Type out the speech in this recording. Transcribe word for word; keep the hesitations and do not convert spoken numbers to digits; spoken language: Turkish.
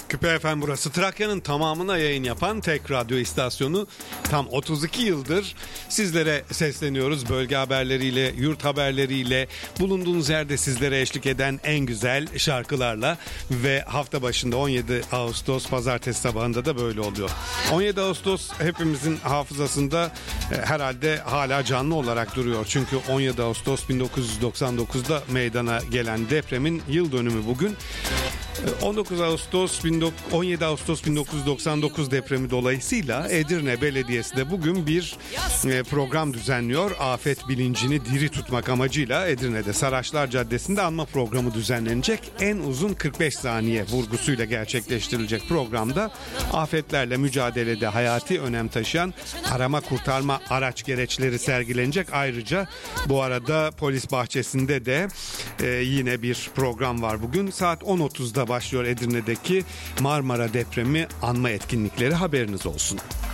Küpe F M burası. Trakya'nın tamamına yayın yapan tek radyo istasyonu. Tam otuz iki yıldır sizlere sesleniyoruz. Bölge haberleriyle, yurt haberleriyle, bulunduğunuz yerde sizlere eşlik eden en güzel şarkılarla ve hafta başında on yedi Ağustos pazartesi sabahında da böyle oluyor. on yedi Ağustos hepimizin hafızasında e, herhalde hala canlı olarak duruyor. Çünkü on yedi Ağustos bin dokuz yüz doksan dokuzda meydana gelen depremin yıl dönümü bugün. on dokuz Ağustos on yedi Ağustos bin dokuz yüz doksan dokuz depremi dolayısıyla Edirne Belediyesi de bugün bir program düzenliyor. Afet bilincini diri tutmak amacıyla Edirne'de Saraçlar Caddesi'nde anma programı düzenlenecek. En uzun kırk beş saniye vurgusuyla gerçekleştirilecek programda afetlerle mücadelede hayati önem taşıyan arama kurtarma araç gereçleri sergilenecek. Ayrıca bu arada polis bahçesinde de e, yine bir program var bugün. Saat on otuzda başlıyor Edirne'deki Marmara depremi anma etkinlikleri, haberiniz olsun.